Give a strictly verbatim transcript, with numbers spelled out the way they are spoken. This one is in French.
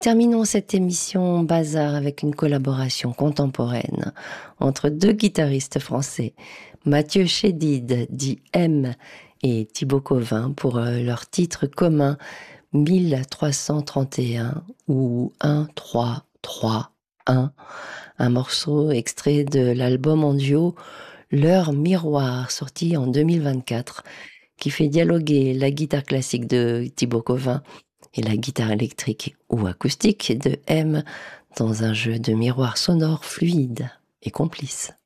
Terminons cette émission Bazar avec une collaboration contemporaine entre deux guitaristes français, Mathieu Chédid, dit M, et Thibaut Covin, pour euh, leur titre commun mille trois cent trente et un ou un trois trois un, un morceau extrait de l'album en duo L'heure miroir, sorti en deux mille vingt-quatre, qui fait dialoguer la guitare classique de Thibaut Covin et la guitare électrique ou acoustique de M dans un jeu de miroirs sonores fluides et complices.